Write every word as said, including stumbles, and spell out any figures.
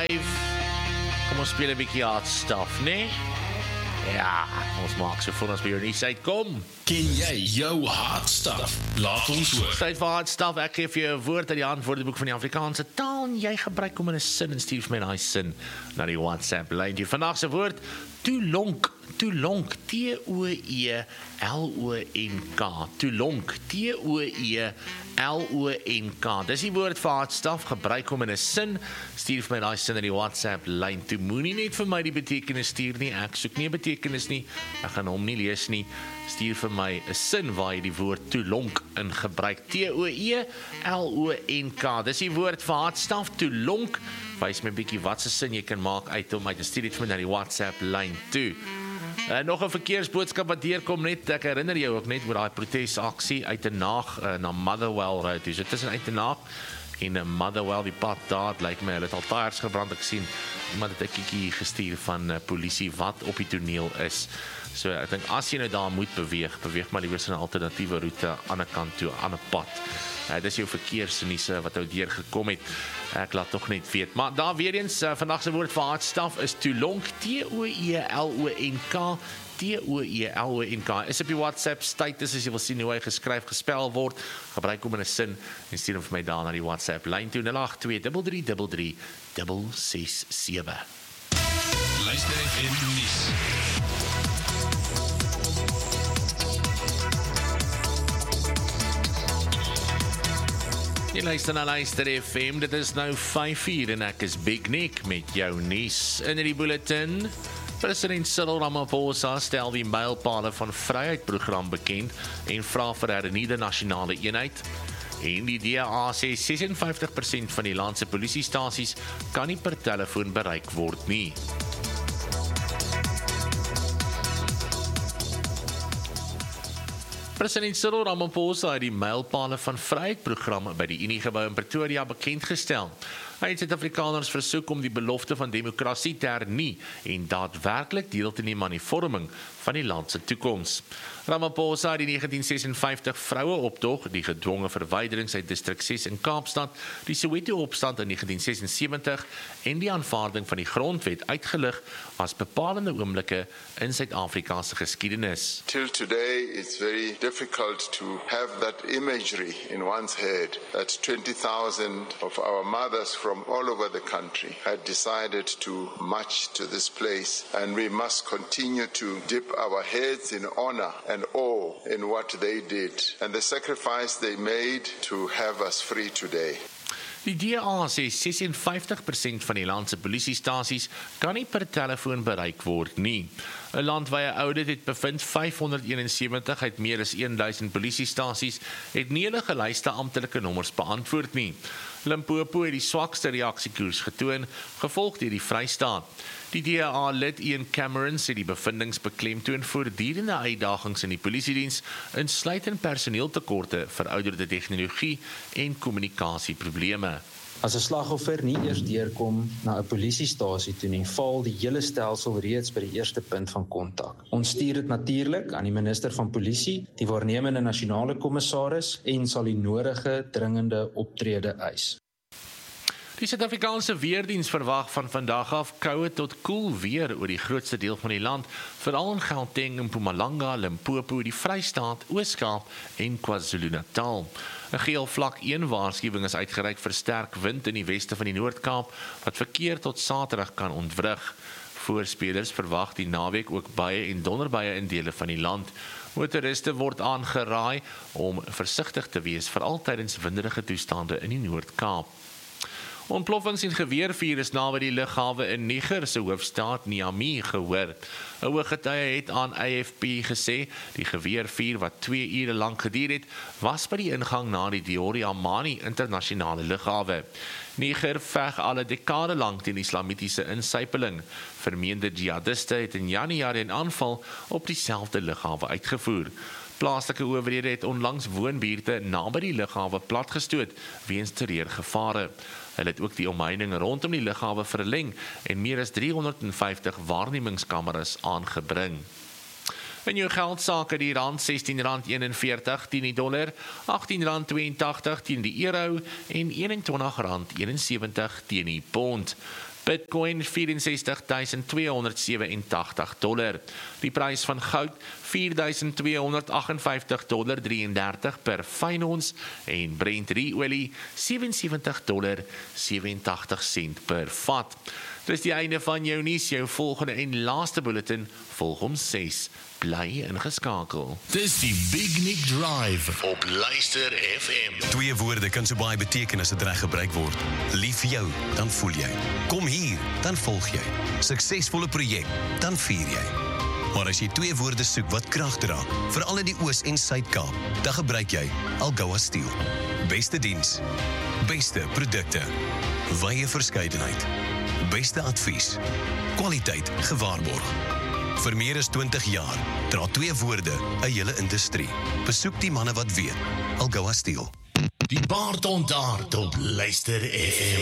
vyf. Kom ons speel 'n bietjie hard stuff, nee? Ja, ons maak so voor ons by jou nuus uitkom. Ken jy jou hard stuff? Laat ons hoor. Tyd vir hard stuff. Ek gee vir jou 'n woord uit die Antwoordeboek van die Afrikaanse taal en jy gebruik hom in 'n sin en stuur vir my daai sin na die WhatsApp lyn. Vandag se woord toelonk. Toelonk, T O E L O N K. Toelonk, T O E L O N K. Dis die woord vir hard stuff, gebruik hom in 'n sin. Stuur vir my daai sin in die WhatsApp lyn toe. Moenie net vir my die betekenis stuur nie. Ek soek nie 'n betekenis nie. Ek gaan hom nie lees nie. Stuur vir my 'n sin waar jy die woord toelonk in gebruik. T O E L O N K. Dis die woord vir hard stuff, toelonk. Wys my 'n bietjie wat se sin jy kan maak uit hom uit. Stuur dit vir my na die WhatsApp lyn toe. Uh, nog 'n verkeersboodskap wat deurkom net, ek herinner jou ook net oor daai protesaksie uit 'n naag uh, na Motherwell Road. Dus dit is uit 'n naag en 'n Motherwell, die pad daar, lyk my hulle het al tyres gebrand. Ek sien iemand het 'n kikkie gestuur van uh, polisie wat op die toneel is. So ek dink as jy nou daar moet beweeg, beweeg maar liewer 'n alternatiewe roete aan 'n kant toe, aan 'n pad. Uh, dis jou verkeersnuus wat nou deur gekom het. Ek laat tog net weet. Maar daar weer eens, uh, vandag se woord vir hard stuff is toelonk, T O E L O N K. T O E L O N K. Is op die WhatsApp status as jy wil sien hoe hy geskryf, gespel word. Gebruik hom in 'n sin en stuur hom vir my daar na die WhatsApp lyn toe nul agt twee drie drie drie drie ses ses sewe. Luister F M nuus. Jy luister na Luister F M, dit is nou vyf uur en ek is Big Nick met jou nuus in die bulletin. President Cyril Ramaphosa stel die mylpale van Vryheid program bekend en vra vir 'n hernieude nasionale eenheid. En die D A sê ses en vyftig persent van die land se polisiestasies kan nie per telefoon bereik word nie. President Cyril Ramaphosa het die mylpale van Vryheid program by die Uniegebou in Pretoria bekendgestel. Hy het Suid-Afrikaners versoek om die belofte van demokrasie te hernie en daadwerklik deel te neem aan die vorming van die land se toekoms. Ramaphosa het die negentien ses en vyftig vroue optog, die gedwonge verwyderings uit distrik ses in Kaapstad, die Soweto-opstand in negentien ses en sewentig en die aanvaarding van die grondwet uitgelig as bepalende oomblikke in Suid-Afrika se geskiedenis. Till today, it's very difficult to have that imagery in one's head that twenty thousand of our mothers from all over the country had decided to march to this place, and we must continue to dip our heads in honor and awe in what they did and the sacrifice they made to have us free today. Die D A sê ses en vyftig persent van die land se polisiestasies kan nie per telefoon bereik word nie. 'n Landwyse audit het bevind vyfhonderdeenensewentig uit meer as duisend polisiestasies het nie hulle gelyste amptelike nommers beantwoord nie. Limpopo het die swakste reaksiekoers getoon, gevolg deur die Vrystaat. Die D A-lid Ian Cameron sê die bevindings beklemtoon voortdurende uitdagings in die polisiediens, insluitend personeeltekorte, verouderde tegnologie en kommunikasieprobleme. As 'n slagoffer nie eers deurkom na 'n polisiestasie toe nie, val die hele stelsel reeds by die eerste punt van kontak. Ons stuur dit natuurlik aan die minister van polisie, die waarnemende nasionale kommissaris en sal die nodige dringende optrede eis. Die Suid-Afrikaanse weerdiens verwag van vandag af koue tot koel weer oor die grootste deel van die land, veral in Gauteng, Mpumalanga, Limpopo, die Vrystaat, Oos-Kaap en KwaZulu-Natal. 'n Geel vlak een waarskuwing is uitgereik vir sterk wind in die weste van die Noord-Kaap, wat verkeer tot Saterdag kan ontwrig. Voorspelers verwag die naweek ook buie en donderbuie in dele van die land. Motoriste word aangeraai om versigtig te wees, veral tydens winderige toestande in die Noord-Kaap. Ontploffings en geweervuur is naby die lughawe in Niger se hoofstad Niamey gehoor. 'n Ooggetuie het aan A F P gesê die geweervuur wat twee ure lank geduur het, was by die ingang na die Diori Amani internasionale lughawe. Niger veg al 'n dekade lank teen islamitiese insypeling. Vermeende jihadiste het in Januarie 'n aanval op dieselfde lughawe uitgevoer. Plaaslike owerhede het onlangs woonbuurte naby die lughawe platgestoot weens terreurgevare. Hulle het ook die omheining rondom die lughawe verleng en meer as driehonderdvyftig waarnemingskameras aangebring. In jou geldsake die rand sestien rand eenenveertig teen die dollar, agttien rand tweeëntagtig teen die euro en eenentwintig rand eenensewentig teen die pond. Bitcoin vyf vyf ses duisend tweehonderd sewenagtig dollar. Die prys van goud vier duisend tweehonderd agtenvyftig dollar drieëndertig per fyn ons en Brent olie sewe sewentig dollar sewenagtig sent per vat. Dis die einde van jou nuus, jou volgende en laaste bulletin volg om ses. Bly ingeskakel. Dis die Big Nick Drive op Luister F M. Twee woorde kan so baie beteken as dit reg gebruik word. Lief vir jou, dan voel jy. Kom hier, dan volg jy. Suksesvolle projek, dan vier jy. Maar as jy twee woorde soek wat krag dra, veral in die Oos en Suid-Kaap, dan gebruik jy Algoa Steel. Beste diens, beste produkte, wye verskeidenheid, beste advies, kwaliteit gewaarborg. Vir meer as twintig jaar dra twee woorde 'n hele industrie. Besoek die manne wat weet. Algoa Steel. Die baard ontaard op Luister F M.